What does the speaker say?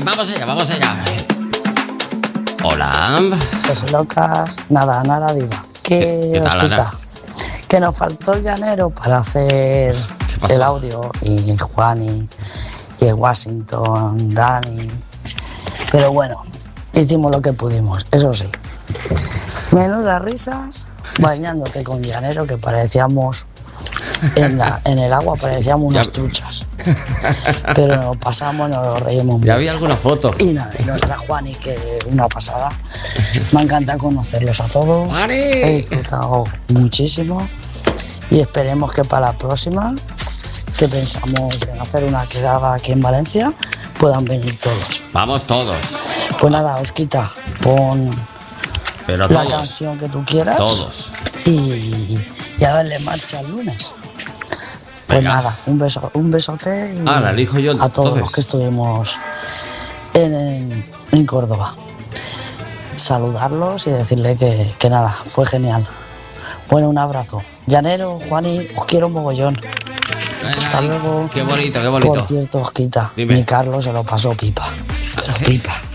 vamos allá. Hola. Pues locas, nada, Ana Diva. ¿Qué tal, Osquita? Ana? Que nos faltó el llanero para hacer pasó? el audio, y Juani, y el Washington, Dani. Pero bueno, hicimos lo que pudimos, eso sí. Menudas risas, bañándote con llanero, que parecíamos en el agua, parecíamos unas truchas. Pero nos pasamos, nos lo reímos mucho. Ya vi alguna foto. Y nada, y nuestra Juani, que una pasada. Me ha encantado conocerlos a todos. ¡Juani! He disfrutado muchísimo. Y esperemos que para la próxima, que pensamos en hacer una quedada aquí en Valencia, puedan venir todos. Vamos todos. Pues nada, Osquita, pon Pero la todos. canción que tú quieras. Todos. Y a darle marcha el lunes. Pues Venga. nada, un besote y La elijo yo, a todos entonces. los que estuvimos en Córdoba. Saludarlos y decirle que nada, fue genial. Bueno, un abrazo. Llanero, Juani, os quiero un mogollón. Hasta Ay, luego. Qué bonito. Por cierto, Osquita, Dime. mi Carlos se lo pasó pipa. Pero pipa.